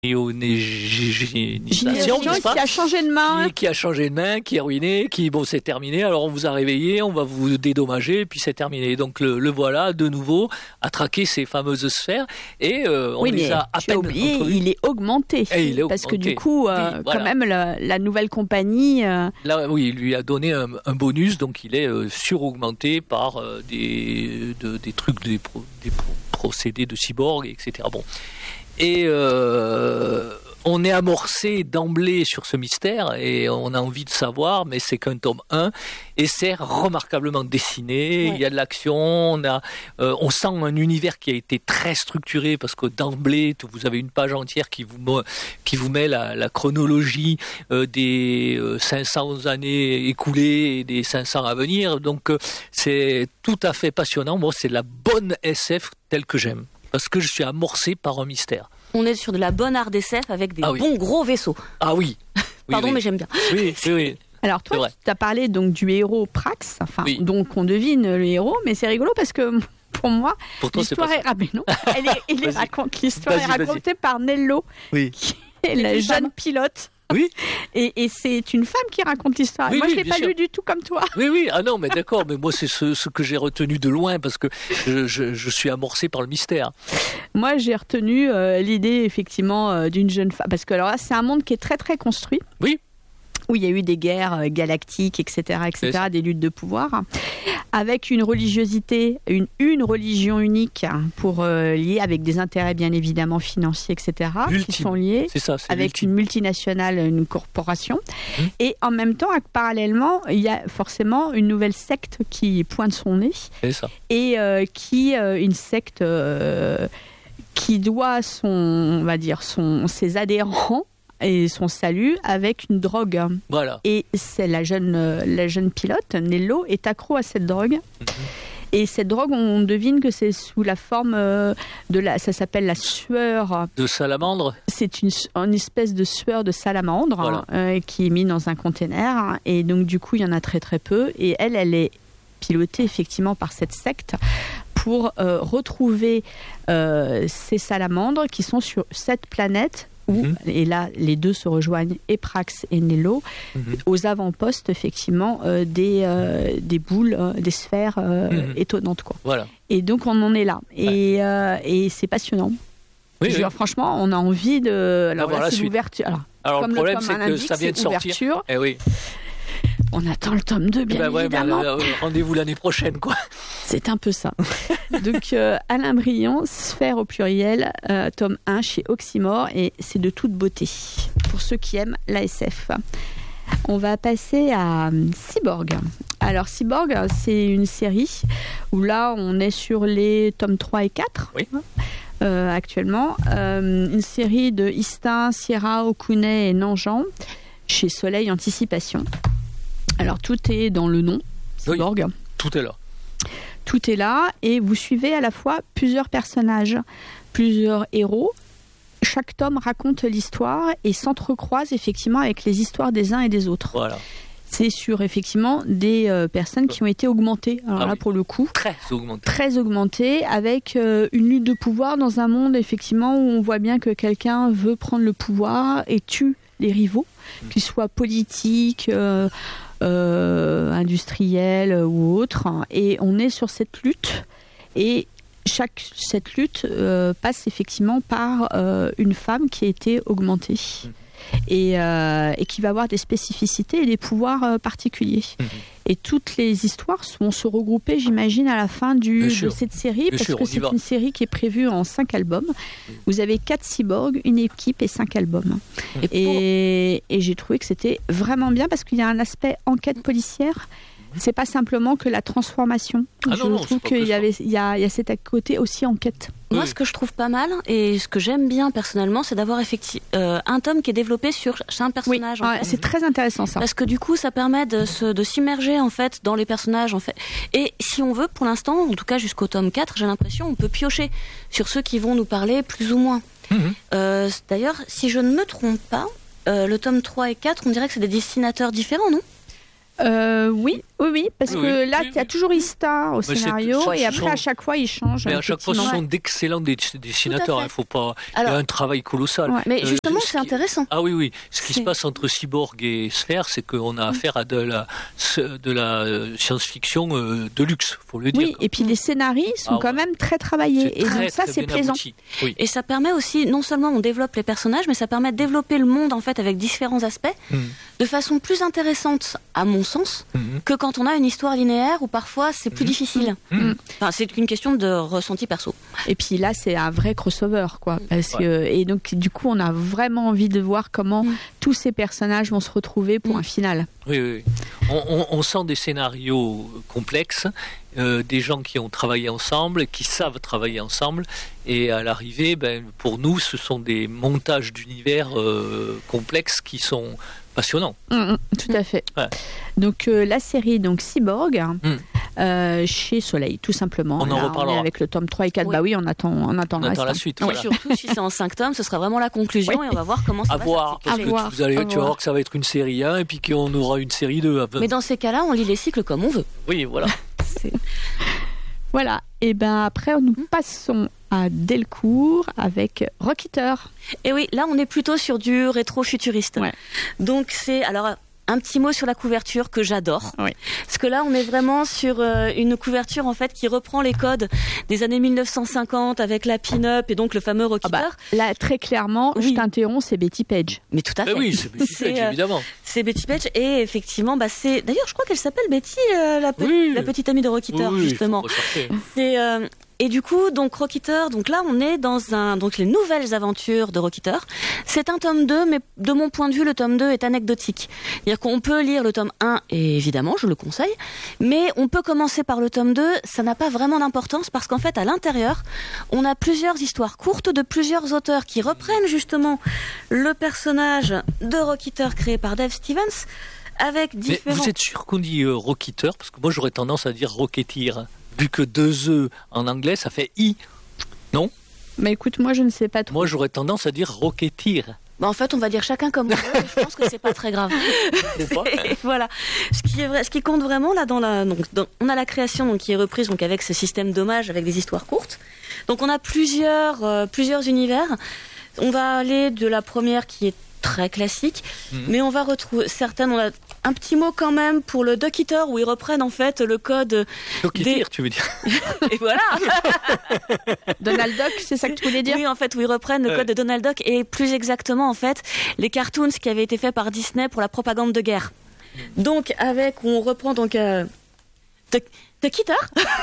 qui a changé de main, qui a changé de main, qui est ruiné, c'est terminé. Alors on vous a réveillé, on va vous dédommager, puis c'est terminé. Donc le voilà de nouveau à traquer ces fameuses sphères et on les a à peine. Oublié, il est augmenté. Parce que du coup, quand même, la nouvelle compagnie. Là, oui, il lui a donné un bonus, donc il est suraugmenté par des trucs, des procédés de cyborg, etc. Bon. Et on est amorcé d'emblée sur ce mystère et on a envie de savoir, mais c'est qu'un tome 1 et c'est remarquablement dessiné. Ouais. Il y a de l'action, on sent un univers qui a été très structuré parce que d'emblée vous avez une page entière qui vous met la chronologie des 500 années écoulées et des 500 à venir. Donc c'est tout à fait passionnant. Moi, c'est la bonne SF telle que j'aime. Parce que je suis amorcé par un mystère. On est sur de la bonne hard SF avec des bons gros vaisseaux. Ah oui. Pardon, mais j'aime bien. Oui. Alors toi, tu as parlé donc du héros Prax, donc on devine le héros, mais c'est rigolo parce que pour moi, l'histoire est racontée par Nello, qui est la jeune pilote. Oui. Et c'est une femme qui raconte l'histoire. Moi, je ne l'ai pas lu du tout comme toi. Oui. Ah non, mais d'accord. Mais moi, c'est ce que j'ai retenu de loin parce que je suis amorcé par le mystère. Moi, j'ai retenu l'idée, effectivement, d'une jeune femme. Parce que alors là, c'est un monde qui est très, très construit. Oui. Où il y a eu des guerres galactiques, etc., des luttes de pouvoir, avec une religiosité, une religion unique liée avec des intérêts bien évidemment financiers, etc., qui sont liés, avec une multinationale, une corporation, et en même temps, parallèlement, il y a forcément une nouvelle secte qui pointe son nez, et une secte qui doit ses adhérents et son salut avec une drogue. Voilà. Et c'est la jeune pilote, Nello, est accro à cette drogue. Et cette drogue, on devine que c'est sous la forme ça s'appelle la sueur de salamandre. C'est une espèce de sueur de salamandre qui est mise dans un container. Et donc du coup, il y en a très très peu. Et elle est pilotée effectivement par cette secte pour retrouver ces salamandres qui sont sur cette planète. Et là, les deux se rejoignent, et Prax et Nello, aux avant-postes, effectivement, des boules, des sphères étonnantes, quoi. Voilà. Et donc, on en est là. Et c'est passionnant. Franchement, on a envie de... Alors là, c'est l'ouverture. Alors le problème, c'est que ça vient de sortir. On attend le tome 2, bien évidemment. Rendez-vous l'année prochaine, quoi. C'est un peu ça. Donc, Alain Brion, Sphère au pluriel, tome 1 chez Oxymore, et c'est de toute beauté, pour ceux qui aiment l'ASF. On va passer à Cyborg. Alors, Cyborg, c'est une série où là, on est sur les tomes 3 et 4. Oui. Actuellement. Une série de Istin, Sierra, Okune et Nanjan, chez Soleil Anticipation. Alors, tout est dans le nom, Cyborg. Oui, tout est là. Tout est là, et vous suivez à la fois plusieurs personnages, plusieurs héros. Chaque tome raconte l'histoire et s'entrecroise effectivement avec les histoires des uns et des autres. Voilà. C'est sur effectivement des personnes qui ont été augmentées. Alors là, pour le coup, très augmentées, avec une lutte de pouvoir dans un monde effectivement où on voit bien que quelqu'un veut prendre le pouvoir et tue les rivaux, qu'ils soient politiques, industriels ou autres. Et on est sur cette lutte, et cette lutte passe effectivement par une femme qui a été augmentée. Et qui va avoir des spécificités et des pouvoirs particuliers. Et toutes les histoires vont se regrouper, j'imagine, à la fin de cette série, parce que c'est une série qui est prévue en 5 albums. Vous avez 4 cyborgs, une équipe et 5 albums. Et j'ai trouvé que c'était vraiment bien, parce qu'il y a un aspect enquête policière. C'est pas simplement que la transformation. Je trouve qu'il y a cet côté aussi enquête. Moi, ce que je trouve pas mal, et ce que j'aime bien personnellement, c'est d'avoir un tome qui est développé sur un personnage. Oui, c'est très intéressant ça. Parce que du coup, ça permet de s'immerger en fait dans les personnages en fait. Et si on veut, pour l'instant, en tout cas jusqu'au tome 4, j'ai l'impression on peut piocher sur ceux qui vont nous parler plus ou moins. D'ailleurs, si je ne me trompe pas, le tome 3 et 4, on dirait que c'est des dessinateurs différents, non ? Oui, Oui, parce que là, tu as toujours Ista au scénario, et après, à chaque fois, ils changent. Mais à chaque fois, ce sont d'excellents dessinateurs. Il faut pas. Il y a un travail colossal. Ouais, mais justement, c'est intéressant. Ah oui. Ce qui se passe entre Cyborg et Sphère, c'est qu'on a affaire à de la science-fiction de luxe, faut le dire. Oui, et puis les scénarios sont quand même très travaillés. Et donc ça, c'est plaisant. Oui. Et ça permet aussi, non seulement on développe les personnages, mais ça permet de développer le monde en fait avec différents aspects, de façon plus intéressante, à mon sens, que quand on a une histoire linéaire où parfois c'est plus difficile. Enfin, c'est une question de ressenti perso. Et puis là, c'est un vrai crossover, quoi. Et donc, du coup, on a vraiment envie de voir comment tous ces personnages vont se retrouver pour un final. Oui. On sent des scénarios complexes, des gens qui ont travaillé ensemble, qui savent travailler ensemble, et à l'arrivée, pour nous, ce sont des montages d'univers complexes qui sont passionnants. Tout à fait. Ouais. Donc la série Cyborg chez Soleil, tout simplement. On en reparlera. On est avec le tome 3 et 4. Oui. Bah oui, on attend la suite. Voilà. Surtout si c'est en 5 tomes, ce sera vraiment la conclusion et on va voir comment ça va parce que tu vas voir que ça va être une série 1 et puis qu'on aura une série 2. Mais dans ces cas-là, on lit les cycles comme on veut. Oui, voilà. Voilà. Et après, nous passons à Delcourt avec Rock Eater. Et oui, là, on est plutôt sur du rétro-futuriste. Ouais. Donc, c'est... Alors, un petit mot sur la couverture que j'adore. Oui. Parce que là, on est vraiment sur une couverture en fait qui reprend les codes des années 1950 avec la pin-up et donc le fameux Rock Eater. Là, très clairement, je t'interromps, c'est Betty Page. Mais tout à fait. Oui, c'est Betty Page, évidemment. C'est Betty Page et effectivement, c'est... D'ailleurs, je crois qu'elle s'appelle Betty, la petite amie de Rock Eater, justement. C'est... Et du coup, donc Rock Eater, donc là on est dans donc les nouvelles aventures de Rock Eater. C'est un tome 2, mais de mon point de vue, le tome 2 est anecdotique. C'est-à-dire qu'on peut lire le tome 1, et évidemment, je le conseille, mais on peut commencer par le tome 2, ça n'a pas vraiment d'importance parce qu'en fait, à l'intérieur, on a plusieurs histoires courtes de plusieurs auteurs qui reprennent justement le personnage de Rock Eater créé par Dave Stevens avec différents... Mais vous êtes sûr qu'on dit Rock Eater? Parce que moi j'aurais tendance à dire Rocketeer. Vu que 2 E en anglais, ça fait I, non? Mais écoute, moi je ne sais pas trop. Moi j'aurais tendance à dire Rocketeer. En fait, on va dire chacun comme on veut, et je pense que c'est pas très grave. Voilà. Ce qui compte vraiment là on a la création donc qui est reprise donc avec ce système d'hommage avec des histoires courtes. Donc on a plusieurs univers. On va aller de la première qui est très classique, mais on va retrouver certaines. On a un petit mot quand même pour le Duck Eater où ils reprennent en fait le code. Duck Eater, tu veux dire? Et voilà. Donald Duck, c'est ça que tu voulais dire? Oui, en fait, où ils reprennent le code de Donald Duck et plus exactement en fait les cartoons qui avaient été faits par Disney pour la propagande de guerre. Donc on reprend donc Duck Eater.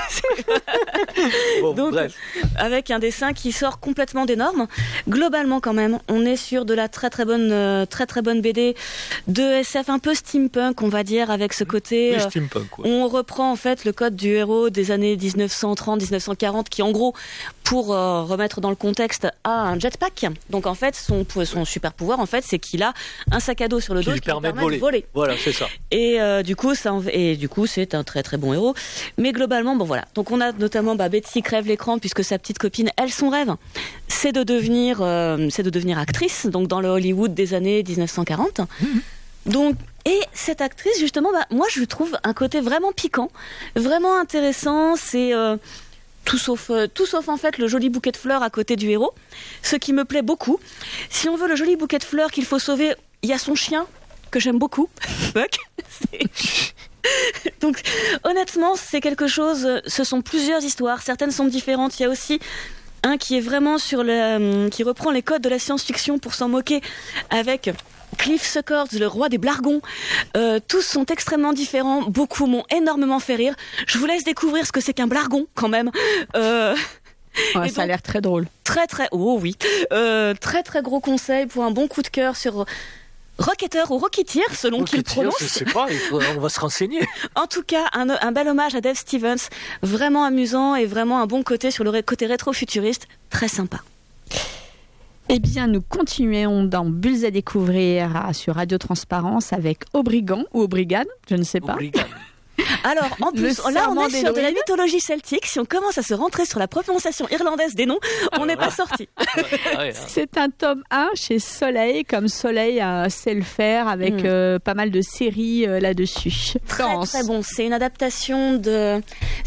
Donc, bref. Avec un dessin qui sort complètement des normes. Globalement, quand même, on est sur de la très très bonne BD de SF un peu steampunk, on va dire, avec ce côté. Oui, steampunk, ouais. On reprend en fait le code du héros des années 1930-1940, qui en gros, pour remettre dans le contexte, a un jetpack. Donc en fait, son super pouvoir, en fait, c'est qu'il a un sac à dos sur le dos qui lui permet de voler. Voilà, c'est ça. Et du coup, c'est un très très bon héros. Mais globalement, voilà. Donc on a notamment Betty crève l'écran puisque sa petite copine, son rêve, c'est de devenir actrice, donc dans le Hollywood des années 1940. Donc, et cette actrice, justement, moi je trouve un côté vraiment piquant, vraiment intéressant. C'est tout sauf en fait le joli bouquet de fleurs à côté du héros, ce qui me plaît beaucoup. Si on veut le joli bouquet de fleurs qu'il faut sauver, il y a son chien que j'aime beaucoup, Buck. Donc honnêtement c'est quelque chose, ce sont plusieurs histoires, certaines sont différentes, il y a aussi un qui est vraiment qui reprend les codes de la science-fiction pour s'en moquer avec Cliff Suckers, le roi des blargons. Tous sont extrêmement différents, beaucoup m'ont énormément fait rire. Je vous laisse découvrir ce que c'est qu'un blargon quand même. Ça a l'air très drôle. Très très gros conseil pour un bon coup de cœur sur Rock Eater ou Rock Eater, selon qui le prononce. Je sais pas, on va se renseigner. En tout cas, un bel hommage à Dave Stevens, vraiment amusant et vraiment un bon côté sur le côté rétro-futuriste, très sympa. Eh bien, nous continuons dans Bulles à découvrir sur Radio Transparence avec Obrigan ou Obrigane, je ne sais pas. Alors, en plus, là, on est sur de la mythologie celtique. Si on commence à se rentrer sur la prononciation irlandaise des noms, on n'est pas sorti. C'est un tome 1 chez Soleil, comme Soleil sait le faire avec pas mal de séries là-dessus. Très, très bon. C'est une adaptation d'un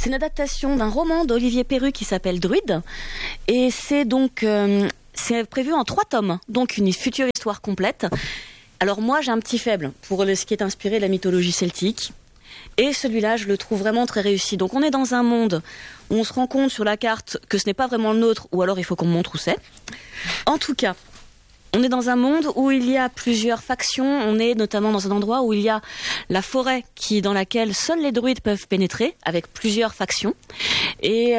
roman d'Olivier Perru qui s'appelle Druide. Et c'est donc, c'est prévu en 3 tomes. Donc, une future histoire complète. Alors, moi, j'ai un petit faible pour ce qui est inspiré de la mythologie celtique. Et celui-là, je le trouve vraiment très réussi. Donc on est dans un monde où on se rend compte sur la carte que ce n'est pas vraiment le nôtre, ou alors il faut qu'on montre où c'est. En tout cas, on est dans un monde où il y a plusieurs factions. On est notamment dans un endroit où il y a la forêt dans laquelle seuls les druides peuvent pénétrer, avec plusieurs factions. Et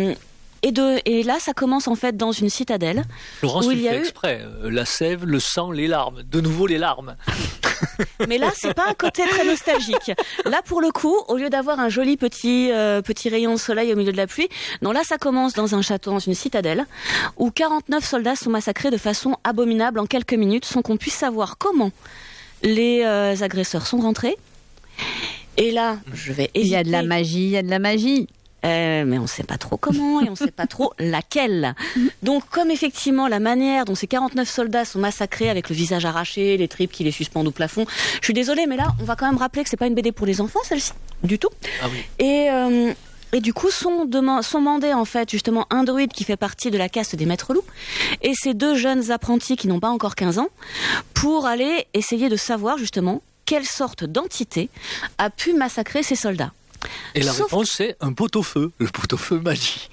là, ça commence en fait dans une citadelle. Florence, tu fais exprès. La sève, le sang, les larmes. De nouveau, les larmes. Mais là, c'est pas un côté très nostalgique. Là, pour le coup, au lieu d'avoir un joli petit rayon de soleil au milieu de la pluie, non, là, ça commence dans un château, dans une citadelle, où 49 soldats sont massacrés de façon abominable en quelques minutes, sans qu'on puisse savoir comment les agresseurs sont rentrés. Et là, je vais hésiter. Il y a de la magie. Mais on ne sait pas trop comment et on ne sait pas trop laquelle. Donc, comme effectivement la manière dont ces 49 soldats sont massacrés avec le visage arraché, les tripes qui les suspendent au plafond, je suis désolée, mais là, on va quand même rappeler que c'est pas une BD pour les enfants, celle-ci, du tout. Ah oui. Et du coup, sont mandés en fait justement un druide qui fait partie de la caste des maîtres loups et ces 2 jeunes apprentis qui n'ont pas encore 15 ans pour aller essayer de savoir justement quelle sorte d'entité a pu massacrer ces soldats. Et la réponse, c'est un pot-au-feu, le pot-au-feu magie.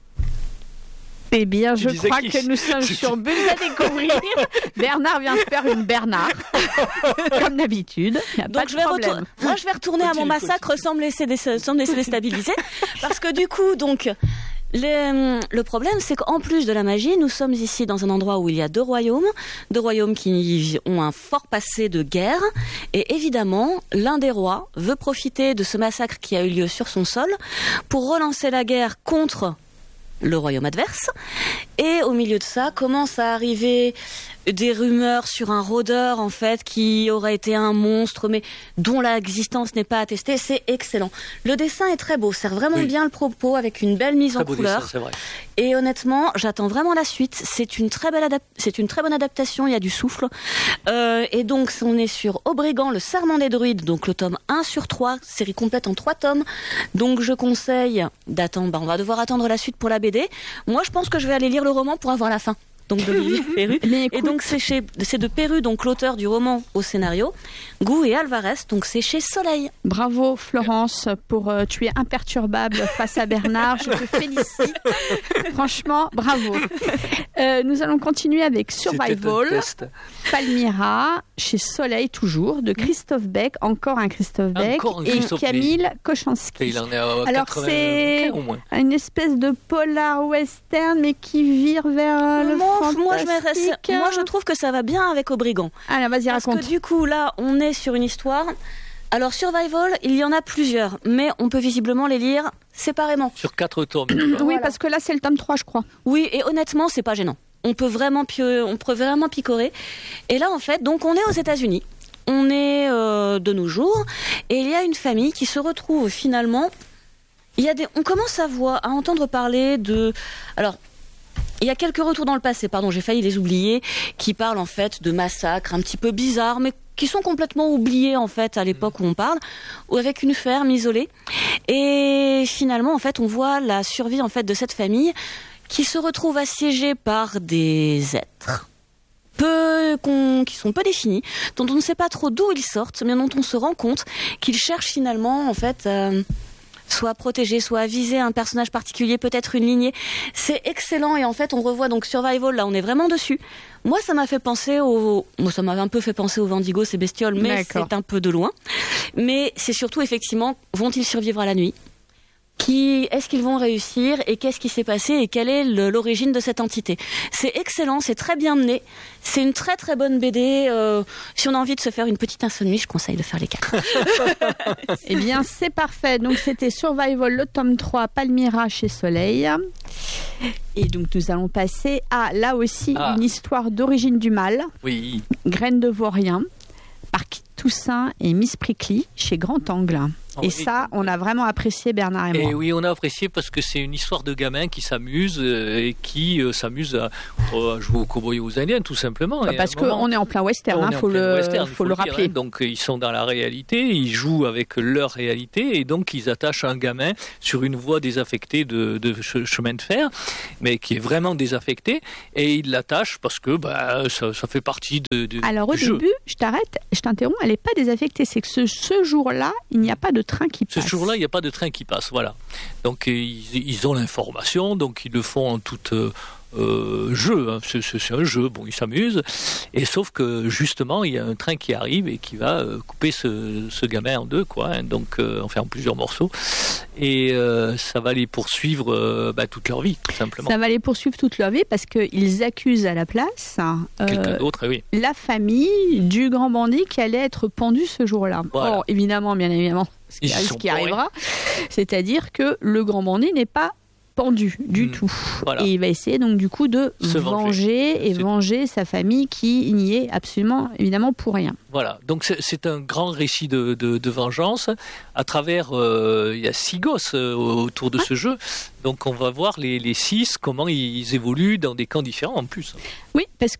Eh bien, je crois que nous sommes sur Bulles à découvrir. Bernard vient de faire une Bernard, comme d'habitude. Donc je vais retourner à mon massacre sans me laisser déstabiliser, parce que du coup, donc. Le problème, c'est qu'en plus de la magie, nous sommes ici dans un endroit où il y a 2 royaumes qui ont un fort passé de guerre. Et évidemment, l'un des rois veut profiter de ce massacre qui a eu lieu sur son sol pour relancer la guerre contre le royaume adverse. Et au milieu de ça, commence à arriver des rumeurs sur un rôdeur en fait qui aurait été un monstre mais dont l'existence n'est pas attestée. C'est excellent. Le dessin est très beau, sert vraiment bien le propos avec une belle mise en couleur. Dessin, c'est vrai. Et honnêtement, j'attends vraiment la suite. C'est une très bonne adaptation, il y a du souffle. Et donc on est sur Aubrigand, le serment des druides, donc le tome 1 sur 3, série complète en 3 tomes. Donc je conseille d'attendre, on va devoir attendre la suite pour la BD. Moi je pense que je vais aller lire le roman pour avoir la fin. Donc d'Olivier Perru. Et donc c'est de Perru, donc l'auteur du roman au scénario, Gou et Alvarez, donc c'est chez Soleil. Bravo Florence, tu es imperturbable face à Bernard, je te félicite. Franchement, bravo. Nous allons continuer avec Survival, Palmyra, chez Soleil toujours, de Christophe Beck, encore un Christophe Beck, et Camille Kochanski. Et il en est à alors 80 c'est au moins. Une espèce de polar western, mais qui vire vers le fantastique. Moi je trouve que ça va bien avec Aubrigand. Allez, vas-y, raconte. Parce que du coup là, on est sur une histoire. Alors Survival, il y en a plusieurs, mais on peut visiblement les lire séparément. Sur 4 tomes. Oui, voilà. parce que là c'est le tome 3, je crois. Oui, et honnêtement, c'est pas gênant. On peut vraiment picorer. Et là en fait, donc on est aux États-Unis. On est de nos jours, et il y a une famille qui se retrouve finalement. On commence à entendre parler de. Alors. Il y a quelques retours dans le passé, j'ai failli les oublier, qui parlent en fait de massacres un petit peu bizarres, mais qui sont complètement oubliés en fait à l'époque où on parle, avec une ferme isolée. Et finalement, en fait, on voit la survie en fait de cette famille qui se retrouve assiégée par des êtres qui sont peu définis, dont on ne sait pas trop d'où ils sortent, mais dont on se rend compte qu'ils cherchent finalement en fait. Soit protéger, soit viser un personnage particulier, peut-être une lignée. C'est excellent et en fait on revoit donc Survival, là on est vraiment dessus. Moi ça m'a fait penser ça m'avait un peu fait penser au Vendigo, ces bestioles, mais c'est un peu de loin. Mais c'est surtout effectivement, vont-ils survivre à la nuit ? Est-ce qu'ils vont réussir et qu'est-ce qui s'est passé et quelle est l'origine de cette entité. C'est excellent, c'est très bien mené, c'est une très très bonne BD. Si on a envie de se faire une petite insomnie, je conseille de faire les 4. Eh bien c'est parfait, donc c'était Survival, le tome 3, Palmyra chez Soleil. Et donc nous allons passer à là aussi une histoire d'origine du mal. Oui. Graines de Vaurien, par Kit Toussaint et Miss Prickly chez Grand Angle. Et ça, on a vraiment apprécié, Bernard et moi. Et oui, on a apprécié parce que c'est une histoire de gamin qui s'amuse et qui s'amuse à jouer aux cow-boys et aux indiens, tout simplement. Parce qu'on est en plein western, faut le rappeler. Hein. Donc ils sont dans la réalité, ils jouent avec leur réalité et donc ils attachent un gamin sur une voie désaffectée de chemin de fer, mais qui est vraiment désaffectée, et ils l'attachent parce que ça fait partie Alors au début, je t'interromps, elle n'est pas désaffectée, c'est que ce jour-là, il n'y a pas de train qui passe. Ce jour-là, il n'y a pas de train qui passe, voilà. Donc ils ont l'information, donc ils le font en toute jeu, hein. C'est un jeu, bon, ils s'amusent, et sauf que justement il y a un train qui arrive et qui va couper ce gamin en deux, quoi, hein. Donc en plusieurs morceaux, et ça va les poursuivre toute leur vie, tout simplement. Ça va les poursuivre toute leur vie parce qu'ils accusent à la place quelqu'un d'autre, oui, la famille du grand bandit qui allait être pendu ce jour-là. Voilà. Or, bien évidemment, ce qui arrivera, c'est-à-dire que le grand bandit n'est pas pendu du tout. Voilà. Et il va essayer donc du coup de venger sa famille qui n'y est absolument évidemment pour rien. Voilà, donc c'est un grand récit de vengeance à travers, il y a 6 gosses autour de ce jeu, donc on va voir les 6, comment ils évoluent dans des camps différents en plus. Oui, parce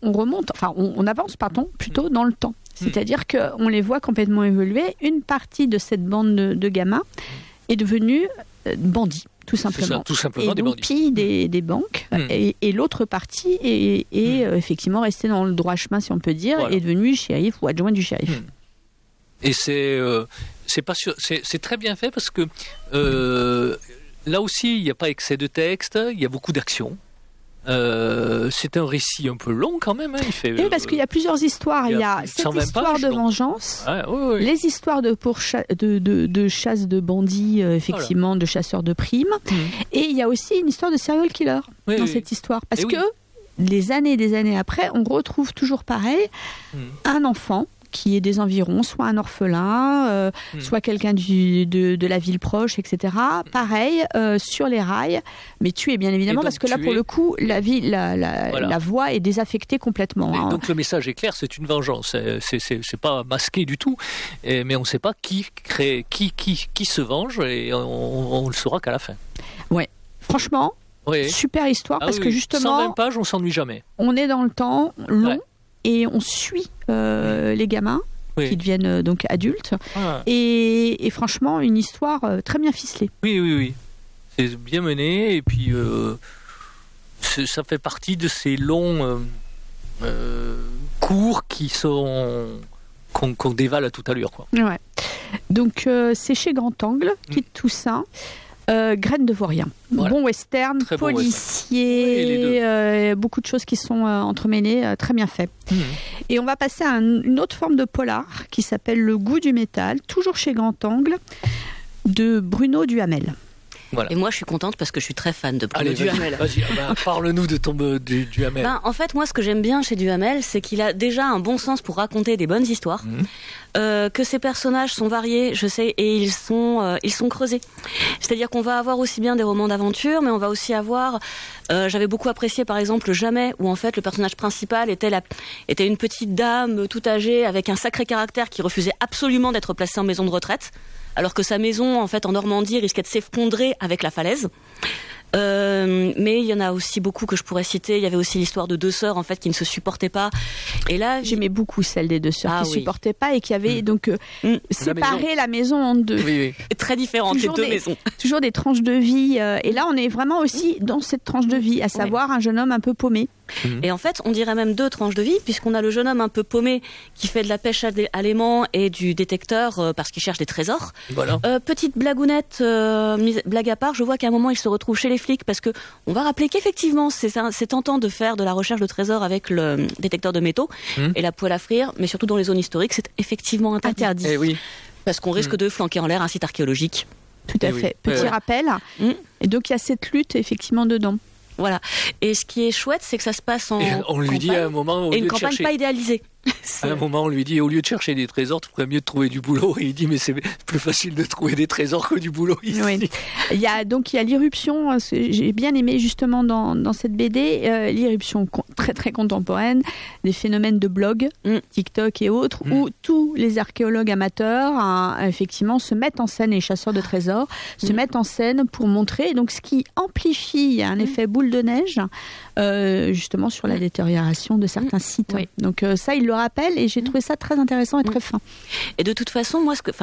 on avance plutôt dans le temps, c'est-à-dire qu'on les voit complètement évoluer. Une partie de cette bande de gamins est devenue bandits. Tout simplement. Et donc pille des banques. Et l'autre partie est effectivement restée dans le droit chemin, si on peut dire, est devenue shérif ou adjoint du shérif. Et c'est très bien fait parce que là aussi, il n'y a pas excès de texte, il y a beaucoup d'action. C'est un récit un peu long quand même. Hein. Oui, parce qu'il y a plusieurs histoires. Il y a cette histoire de vengeance, les histoires de chasse de bandits, effectivement, de chasseurs de primes. Et il y a aussi une histoire de serial killer dans cette histoire. Parce que des années après, on retrouve toujours pareil, un enfant qui est des environs, soit un orphelin, soit quelqu'un de la ville proche, etc. Pareil, sur les rails, mais tué bien évidemment, parce que là, pour le coup, la voie est désaffectée complètement. Hein. Donc le message est clair, c'est une vengeance. C'est pas masqué du tout, mais on ne sait pas qui se venge, et on le saura qu'à la fin. Ouais, franchement, super histoire, parce que justement... 120 pages, on s'ennuie jamais. On est dans le temps long. Ouais. Et on suit les gamins qui deviennent donc adultes. Et franchement, une histoire très bien ficelée. Oui. C'est bien mené. Et puis, ça fait partie de ces longs cours qu'on dévale à toute allure, quoi. Ouais. Donc, c'est chez Grand Angle, Kit Toussaint. Graines de Vaurien. Bon western, très policier, beaucoup de choses qui sont entremêlées, très bien fait. Et on va passer à une autre forme de polar qui s'appelle Le goût du métal, toujours chez Grand Angle, de Bruno Duhamel. Voilà. Et moi, je suis contente parce que je suis très fan de Bruno Duhamel. Vas-y, parle-nous de du Duhamel. En fait, moi, ce que j'aime bien chez Duhamel, c'est qu'il a déjà un bon sens pour raconter des bonnes histoires, que ses personnages sont variés, je sais, et ils sont creusés. C'est-à-dire qu'on va avoir aussi bien des romans d'aventure, mais on va aussi avoir... j'avais beaucoup apprécié, par exemple, Jamais, où en fait le personnage principal était une petite dame tout âgée avec un sacré caractère qui refusait absolument d'être placée en maison de retraite, alors que sa maison, en fait, en Normandie, risquait de s'effondrer avec la falaise. Mais il y en a aussi beaucoup que je pourrais citer. Il y avait aussi l'histoire de 2 sœurs, en fait, qui ne se supportaient pas. Et là, j'aimais beaucoup celle des 2 sœurs qui ne supportaient pas et qui avaient donc séparé la maison en 2. Oui. Très différentes, les 2 maisons. Toujours des tranches de vie. Et là, on est vraiment aussi dans cette tranche de vie, à savoir un jeune homme un peu paumé. Et en fait, on dirait même 2 tranches de vie, puisqu'on a le jeune homme un peu paumé qui fait de la pêche à l'aimant et du détecteur parce qu'il cherche des trésors. Voilà. Petite blagounette, blague à part, je vois qu'à un moment, il se retrouve chez les flics, parce que on va rappeler qu'effectivement, c'est tentant de faire de la recherche de trésors avec le détecteur de métaux et la poêle à frire, mais surtout dans les zones historiques, c'est effectivement interdit. Parce qu'on risque de flanquer en l'air un site archéologique. Tout à fait. Petit rappel. Et donc, il y a cette lutte, effectivement, dedans. Voilà. Et ce qui est chouette, c'est que ça se passe en on lui dit à un moment, et une campagne pas idéalisée. À un moment, on lui dit, au lieu de chercher des trésors, tu ferais mieux de trouver du boulot. Et il dit, mais c'est plus facile de trouver des trésors que du boulot ici. Oui. Il y a l'irruption, j'ai bien aimé justement dans cette BD, l'irruption très très contemporaine, des phénomènes de blog, TikTok et autres, où tous les archéologues amateurs, effectivement, se mettent en scène, les chasseurs de trésors, se mettent en scène pour montrer, donc ce qui amplifie un effet boule de neige, justement sur la détérioration de certains sites. Oui. Donc ça, il le rappelle, et j'ai trouvé ça très intéressant et très fin. Et de toute façon,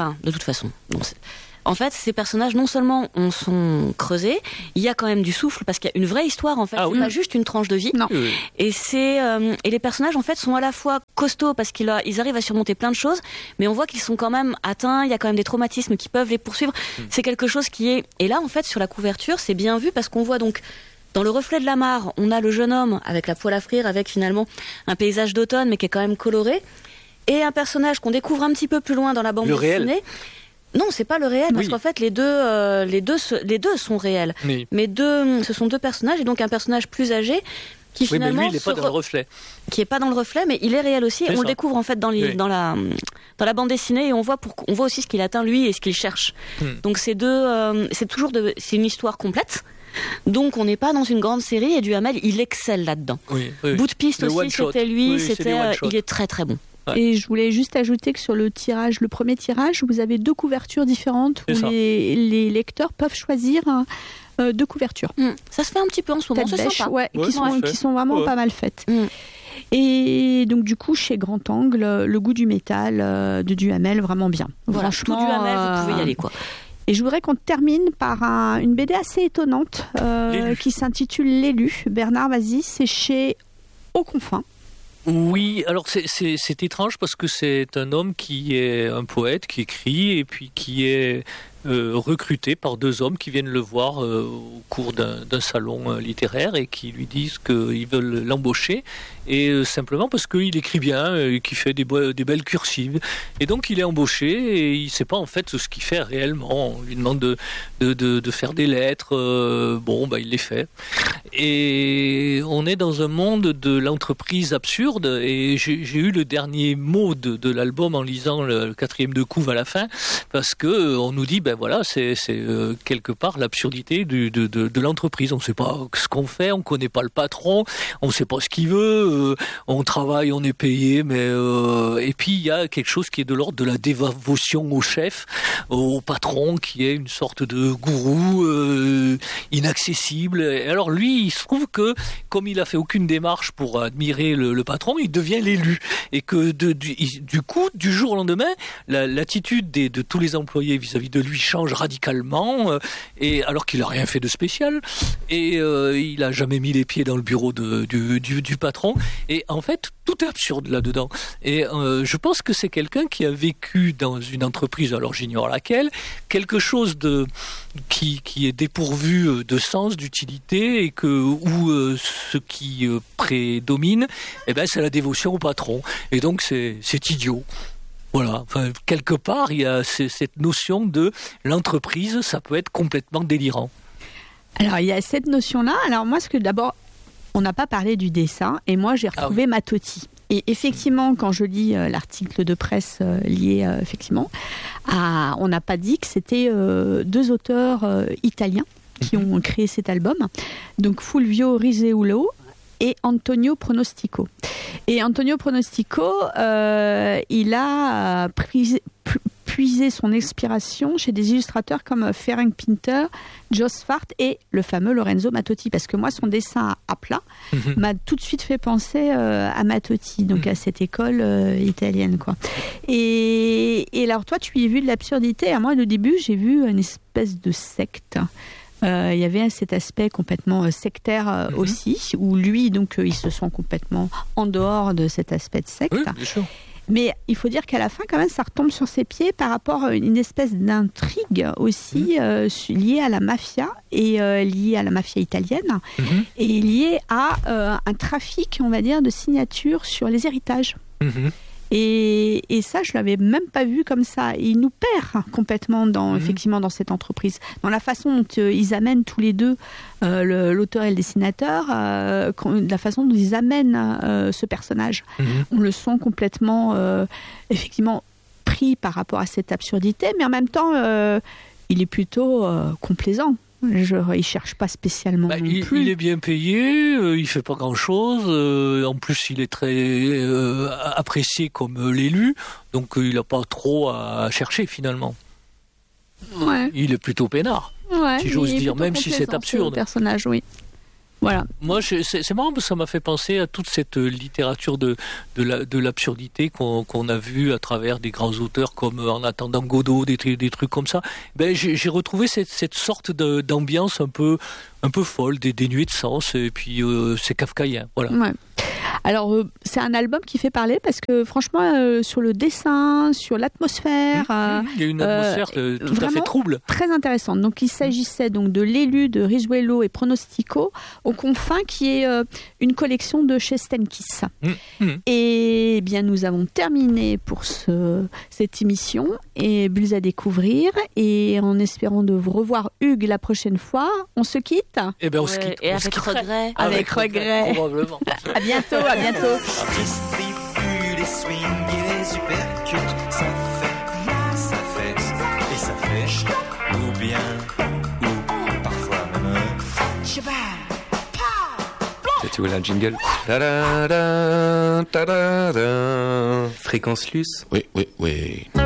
en fait, ces personnages, non seulement on sont creusés, il y a quand même du souffle, parce qu'il y a une vraie histoire, en fait. C'est pas juste une tranche de vie. Non. Et et les personnages, en fait, sont à la fois costauds, parce qu'ils arrivent à surmonter plein de choses, mais on voit qu'ils sont quand même atteints, il y a quand même des traumatismes qui peuvent les poursuivre. C'est quelque chose qui est... Et là, en fait, sur la couverture, c'est bien vu, parce qu'on voit donc... Dans le reflet de la mare, on a le jeune homme avec la poêle à frire, avec finalement un paysage d'automne, mais qui est quand même coloré, et un personnage qu'on découvre un petit peu plus loin dans la bande dessinée. Non, c'est pas le réel, parce qu'en fait les deux sont réels. Oui. Mais ce sont deux personnages, et donc un personnage plus âgé qui finalement mais lui, il n'est pas dans le reflet. Qui est pas dans le reflet, mais il est réel aussi. On le découvre en fait dans la bande dessinée, et on voit aussi ce qu'il atteint lui et ce qu'il cherche. Donc c'est une histoire complète. Donc on n'est pas dans une grande série, et Duhamel il excelle là-dedans. Bout de piste aussi, c'était lui, il est très très bon. Ouais. Et je voulais juste ajouter que sur le premier tirage, vous avez 2 couvertures différentes où les lecteurs peuvent choisir 2 couvertures. Ça se fait un petit peu en ce moment, c'est sympa. Qui sont vraiment pas mal faites. Et donc du coup, chez Grand Angle, Le goût du métal de Duhamel, vraiment bien. Voilà, franchement, tout Duhamel, vous pouvez y aller, quoi. Et je voudrais qu'on termine par une BD assez étonnante qui s'intitule L'élu. Bernard, vas-y, c'est chez Aux Confins. Oui, alors c'est étrange parce que c'est un homme qui est un poète, qui écrit, et puis qui est recruté par 2 hommes qui viennent le voir au cours d'un salon littéraire, et qui lui disent qu'ils veulent l'embaucher, et simplement parce qu'il écrit bien et qu'il fait des belles cursives. Et donc il est embauché, et il ne sait pas en fait ce qu'il fait réellement. On lui demande de faire des lettres, il les fait. Et on est dans un monde de l'entreprise absurde, et j'ai eu le dernier mot de l'album en lisant le 4e de couve à la fin, parce que on nous dit c'est quelque part l'absurdité de l'entreprise. On ne sait pas ce qu'on fait, on ne connaît pas le patron, on ne sait pas ce qu'il veut, on travaille, on est payé, mais et puis il y a quelque chose qui est de l'ordre de la dévotion au chef, au patron, qui est une sorte de gourou inaccessible. Et alors lui, il se trouve que comme il a fait aucune démarche pour admirer le patron, il devient l'élu, et que du coup, du jour au lendemain, l'attitude de tous les employés vis-à-vis de lui change radicalement, et alors qu'il n'a rien fait de spécial, et il n'a jamais mis les pieds dans le bureau du patron, et en fait tout est absurde là-dedans. Et je pense que c'est quelqu'un qui a vécu dans une entreprise, alors j'ignore laquelle, quelque chose qui est dépourvu de sens, d'utilité, et où ce qui prédomine, c'est la dévotion au patron, et donc c'est idiot. Voilà, enfin, quelque part, il y a cette notion de l'entreprise, ça peut être complètement délirant. Alors, il y a cette notion-là. Alors, moi, d'abord, on n'a pas parlé du dessin, et moi, j'ai retrouvé Mattotti. Et effectivement, quand je lis l'article de presse lié, effectivement, on n'a pas dit que c'était 2 auteurs italiens qui ont créé cet album. Donc, Fulvio Riseulo et Antonio Pronostico. Et Antonio Pronostico, il a puisé son inspiration chez des illustrateurs comme Ferenc Pinter, Jos Fart et le fameux Lorenzo Mattotti, parce que moi, son dessin à plat m'a tout de suite fait penser à Mattotti, donc à cette école italienne, quoi. Et alors, toi, tu y as vu de l'absurdité. À moi, au début, j'ai vu une espèce de secte. Il y avait cet aspect complètement sectaire aussi, où lui, donc, il se sent complètement en dehors de cet aspect de secte. Oui, bien sûr. Mais il faut dire qu'à la fin, quand même, ça retombe sur ses pieds par rapport à une espèce d'intrigue aussi liée à la mafia, et liée à la mafia italienne, et liée à un trafic, on va dire, de signatures sur les héritages. Et ça, je l'avais même pas vu comme ça. Et il nous perd complètement effectivement dans cette entreprise, dans la façon dont ils amènent tous les deux, l'auteur et le dessinateur, la façon dont ils amènent ce personnage. On le sent complètement, effectivement, pris par rapport à cette absurdité, mais en même temps, il est plutôt complaisant. Il cherche pas spécialement non plus. Il est bien payé, il fait pas grand-chose. En plus, il est très apprécié comme l'élu, donc il n'a pas trop à chercher finalement. Ouais. Il est plutôt peinard, si j'ose dire, même si c'est absurde. Personnage, oui. Voilà. Moi, c'est marrant parce que ça m'a fait penser à toute cette littérature de l'absurdité qu'on a vue à travers des grands auteurs comme En attendant Godot, des trucs comme ça. J'ai retrouvé cette sorte d'ambiance un peu folle, dénuée de sens, et puis c'est kafkaïen. Voilà. Ouais. Alors, c'est un album qui fait parler parce que franchement, sur le dessin, sur l'atmosphère... il y a une atmosphère tout à fait trouble. Très intéressante. Donc, il s'agissait donc de L'élu de Rizuelo et Pronostico aux confins, qui est une collection de chez Stenkis. Et bien, nous avons terminé pour cette émission et Bulles à découvrir. Et en espérant de vous revoir, Hugues, la prochaine fois, on se quitte. Eh bien, on se quitte. Et avec regret. Avec regret. Probablement. À bientôt. Distribue les swings et les uppercuts, ça fait, et ça fait, ou bien, ou parfois même. Tu veux la jingle? Fréquence Luce. Oui.